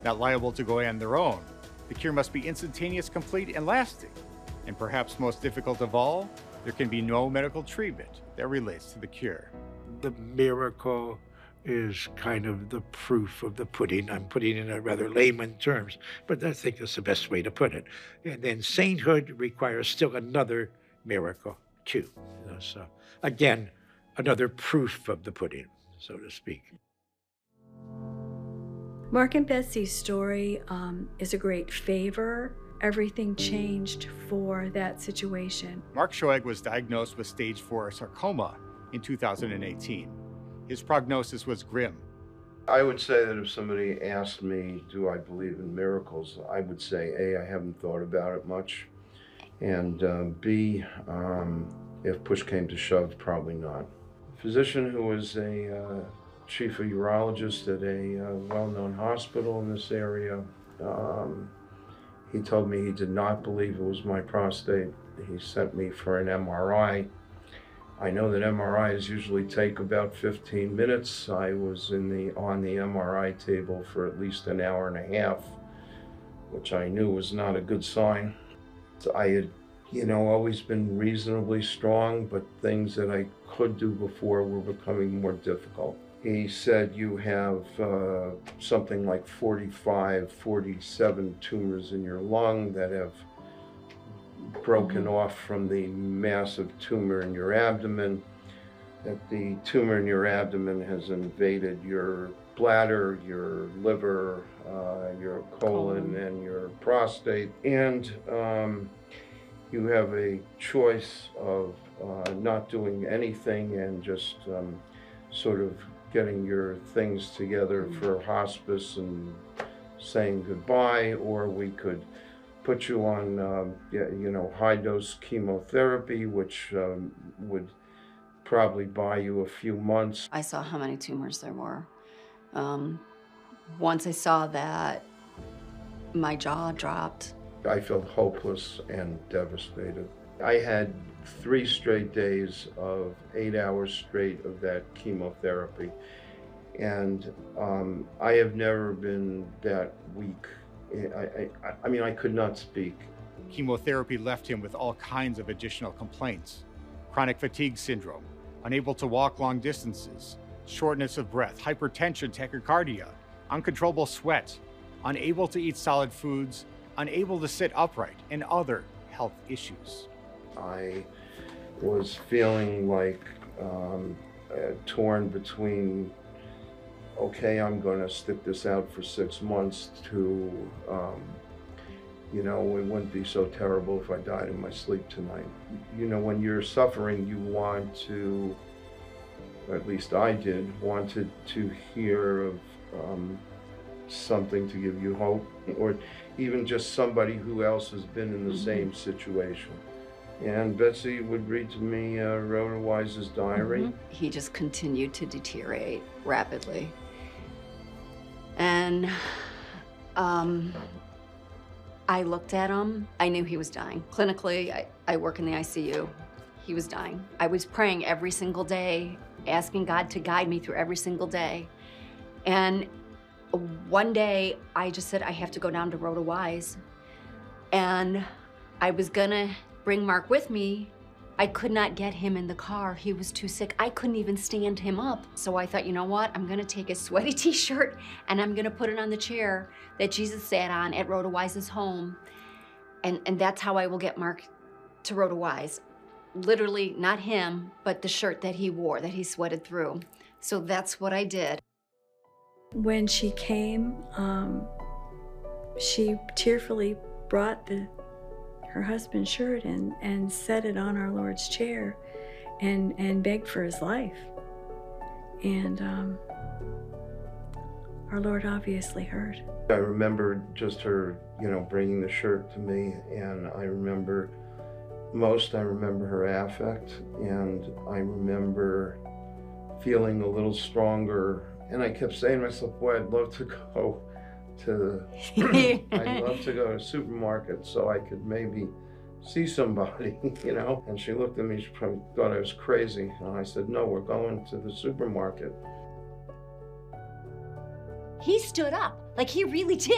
not liable to go on their own. The cure must be instantaneous, complete, and lasting. And perhaps most difficult of all, there can be no medical treatment that relates to the cure. The miracle is kind of the proof of the pudding. I'm putting it in a rather layman terms, but I think that's the best way to put it. And then sainthood requires still another miracle, too. So, again, another proof of the pudding, so to speak. Mark and Betsy's story is a great favor. Everything changed for that situation. Mark Schoeg was diagnosed with stage 4 sarcoma in 2018. His prognosis was grim. I would say that if somebody asked me, do I believe in miracles, I would say, A, I haven't thought about it much, and B, if push came to shove, probably not. A physician who was a chief of urologist at a well-known hospital in this area, he told me he did not believe it was my prostate. He sent me for an MRI. I know that MRIs usually take about 15 minutes. I was on the MRI table for at least an hour and a half, which I knew was not a good sign. I had, always been reasonably strong, but things that I could do before were becoming more difficult. He said you have something like 45, 47 tumors in your lung that have broken off from the massive tumor in your abdomen, that the tumor in your abdomen has invaded your bladder, your liver, your colon, and your prostate. And you have a choice of not doing anything and just sort of getting your things together for hospice and saying goodbye, or we could put you on, high-dose chemotherapy, which would probably buy you a few months. I saw how many tumors there were. Once I saw that, my jaw dropped. I felt hopeless and devastated. I had 3 straight days of 8 hours straight of that chemotherapy. And I have never been that weak. I mean, I could not speak. Chemotherapy left him with all kinds of additional complaints. Chronic fatigue syndrome, unable to walk long distances, shortness of breath, hypertension, tachycardia, uncontrollable sweat, unable to eat solid foods, unable to sit upright, and other health issues. I was feeling like torn between, okay, I'm going to stick this out for 6 months, to, it wouldn't be so terrible if I died in my sleep tonight. When you're suffering, you want to, or at least I did, wanted to hear of something to give you hope, or even just somebody who else has been in the same situation. And Betsy would read to me Rhoda Wise's diary. He just continued to deteriorate rapidly. And I looked at him. I knew he was dying. Clinically, I work in the ICU. He was dying. I was praying every single day, asking God to guide me through every single day. And one day, I just said, I have to go down to Rhoda Wise. And I was gonna bring Mark with me. I could not get him in the car. He was too sick. I couldn't even stand him up. So I thought, you know what? I'm gonna take a sweaty t-shirt and I'm gonna put it on the chair that Jesus sat on at Rhoda Wise's home. And that's how I will get Mark to Rhoda Wise. Literally, not him, but the shirt that he wore, that he sweated through. So that's what I did. When she came, she tearfully brought her husband's shirt and set it on our Lord's chair and begged for his life. And our Lord obviously heard. I remember just her, bringing the shirt to me, and I remember her affect, and I remember feeling a little stronger. And I kept saying to myself, boy, I'd love to go to a supermarket so I could maybe see somebody, And she looked at me, she probably thought I was crazy. And I said, no, we're going to the supermarket. He stood up, like he really did.